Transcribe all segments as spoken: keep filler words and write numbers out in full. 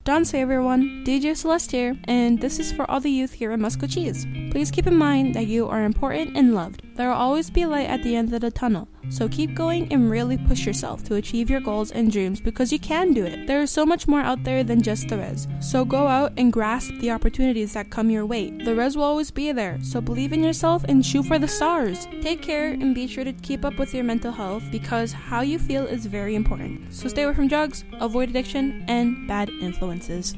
Don't say everyone, D J Celeste here, and this is for all the youth here in Muscochis. Please keep in mind that you are important and loved. There will always be light at the end of the tunnel, so keep going and really push yourself to achieve your goals and dreams because you can do it. There is so much more out there than just the res, so go out and grasp the opportunities that come your way. The res will always be there, so believe in yourself and shoot for the stars. Take care and be sure to keep up with your mental health because how you feel is very important. So stay away from drugs, avoid addiction, and bad influences.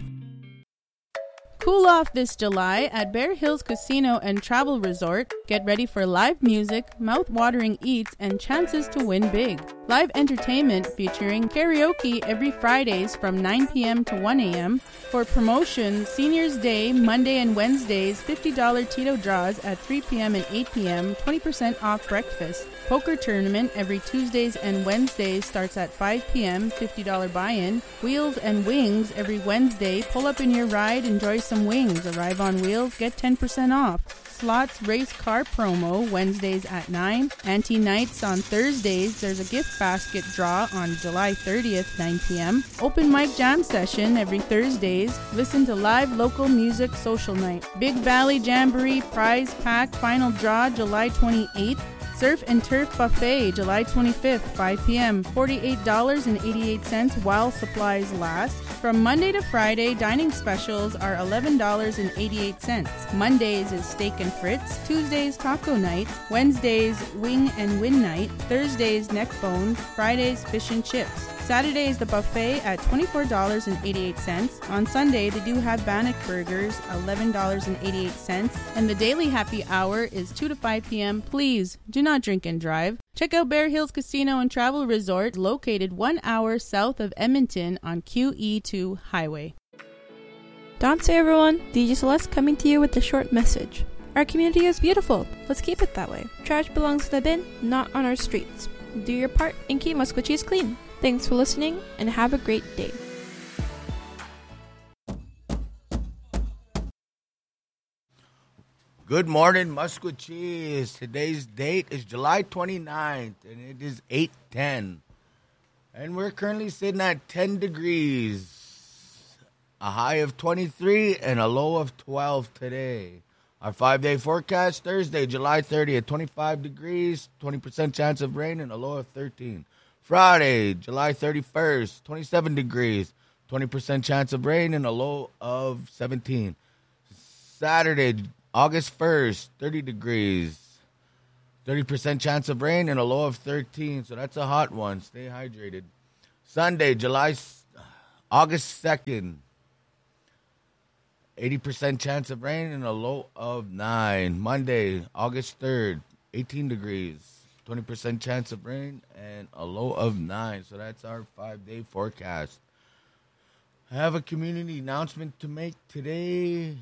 Cool off this July at Bear Hills Casino and Travel Resort. Get ready for live music, mouth-watering eats, and chances to win big. Live entertainment featuring karaoke every Fridays from nine p.m. to one a.m. For promotion, Seniors Day, Monday and Wednesdays, fifty dollars Tito draws at three p.m. and eight p.m., twenty percent off breakfast. Poker tournament every Tuesdays and Wednesdays starts at five p.m., fifty dollars buy-in. Wheels and Wings every Wednesday. Pull up in your ride, enjoy some wings. Arrive on wheels, get ten percent off. Slots Race Car promo Wednesdays at nine. Ante Nights on Thursdays. There's a gift basket draw on July thirtieth, nine p.m. Open mic jam session every Thursdays. Listen to live local music social night. Big Valley Jamboree prize pack final draw July twenty-eighth. Surf and Turf Buffet, July twenty-fifth, five p.m., forty-eight dollars and eighty-eight cents while supplies last. From Monday to Friday, dining specials are eleven dollars and eighty-eight cents. Mondays is Steak and Fritz, Tuesdays Taco Night, Wednesdays Wing and Win Night, Thursdays Neck Bones, Fridays Fish and Chips. Saturday is the buffet at twenty-four dollars and eighty-eight cents. On Sunday, they do have Bannock Burgers, eleven dollars and eighty-eight cents. And the daily happy hour is two to five p.m. Please do not drink and drive. Check out Bear Hills Casino and Travel Resort, located one hour south of Edmonton on Q E two Highway. Don't say everyone, D J Celeste coming to you with a short message. Our community is beautiful. Let's keep it that way. Trash belongs to the bin, not on our streets. Do your part and keep Muscochis clean. Thanks for listening and have a great day. Good morning, Muscochis. Today's date is July twenty-ninth, and it is eight ten. And we're currently sitting at ten degrees, a high of twenty-three and a low of twelve today. Our five-day forecast, Thursday, July thirtieth, twenty-five degrees, twenty percent chance of rain, and a low of thirteen. Friday, July thirty-first, twenty-seven degrees, twenty percent chance of rain, and a low of seventeen. Saturday, August first, thirty degrees, thirty percent chance of rain, and a low of thirteen. So that's a hot one. Stay hydrated. Sunday, July, August second, eighty percent chance of rain, and a low of nine. Monday, August third, eighteen degrees, twenty percent chance of rain, and a low of nine. So that's our five-day forecast. I have a community announcement to make today.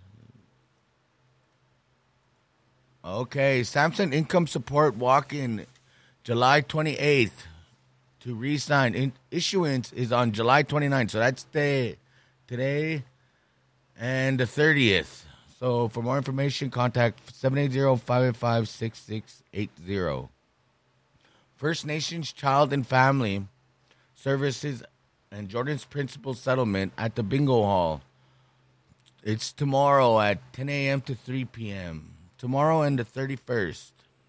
Okay, Samson Income Support walk-in July twenty-eighth to re-sign. In- issuance is on July twenty-ninth, so that's the, today and the thirtieth. So for more information, contact seven eight zero, five eight five, six six eight zero. First Nations Child and Family Services and Jordan's Principal Settlement at the Bingo Hall. It's tomorrow at ten a.m. to three p.m. Tomorrow and the thirty-first.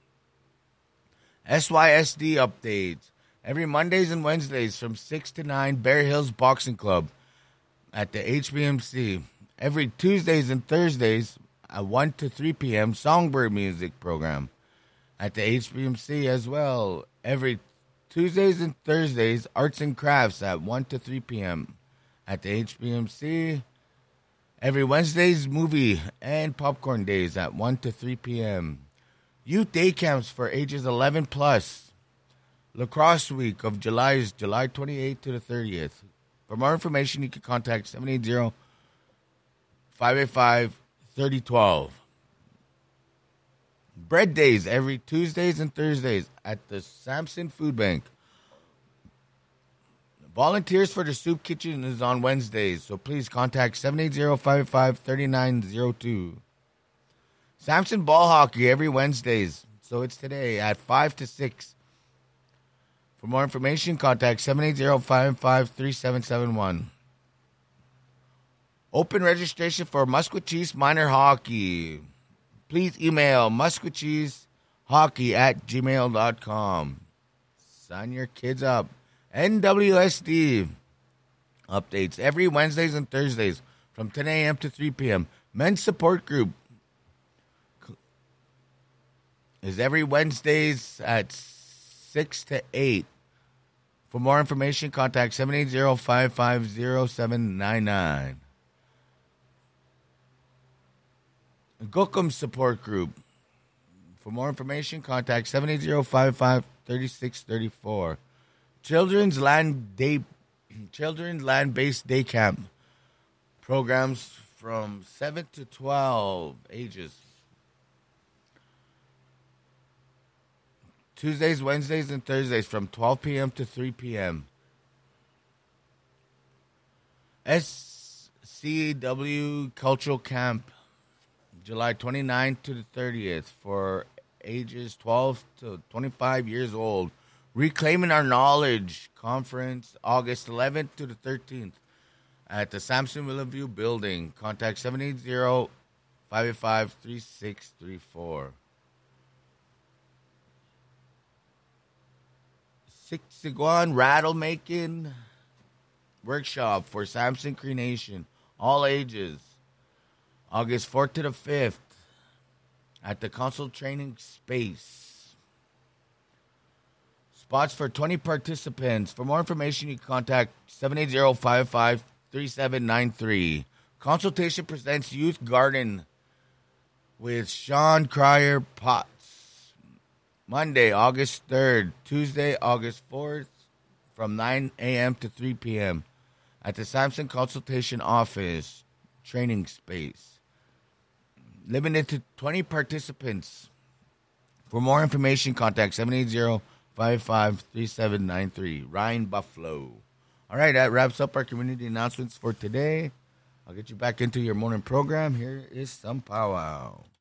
S Y S D updates. Every Mondays and Wednesdays from six to nine, Bear Hills Boxing Club at the H B M C. Every Tuesdays and Thursdays at one to three p.m., Songbird Music Program at the H B M C as well. Every Tuesdays and Thursdays, Arts and Crafts at one to three p.m. at the H B M C. Every Wednesday's movie and popcorn days at one to three p.m. Youth day camps for ages eleven plus. Lacrosse week of July is July twenty-eighth to the thirtieth. For more information, you can contact seven eight zero, five eight five, three zero one two. Bread days every Tuesdays and Thursdays at the Samson Food Bank. Volunteers for the soup kitchen is on Wednesdays, so please contact seven eight zero, five eight five, three nine zero two. Samson Ball Hockey every Wednesdays, so it's today at five to six. For more information, contact seven eight zero, five eight five, three seven seven one. Open registration for Musquecheese Minor Hockey. Please email musquecheesehockey at gmail dot com. Sign your kids up. N W S D updates every Wednesdays and Thursdays from ten a.m. to three p.m. Men's support group is every Wednesdays at six to eight. For more information, contact seven eight zero, five five zero, seven nine nine. Gookum Support Group. For more information, contact seven eight zero, five five three six three four. Children's Land Day, Children's Land-Based Day Camp programs from seven to twelve ages. Tuesdays, Wednesdays, and Thursdays from twelve p.m. to three p.m. S C W Cultural Camp, July twenty-ninth to the thirtieth for ages twelve to twenty-five years old. Reclaiming Our Knowledge Conference, August eleventh to the thirteenth at the Samson Willenview Building. Contact seven eight zero, five eight five, three six three four. Sixiguan Rattle Making Workshop for Samson Cree Nation, all ages, August fourth to the fifth at the Council Training Space. Spots for twenty participants. For more information, you can contact seven eight zero, five five three seven nine three. Consultation presents Youth Garden with Sean Cryer Potts. Monday, August third. Tuesday, August fourth from nine a.m. to three p.m. at the Samson Consultation Office Training Space. Limited to twenty participants. For more information, contact seven eight zero, five five three seven nine three. Ryan Buffalo. All right, that wraps up our community announcements for today. I'll get you back into your morning program. Here is some powwow.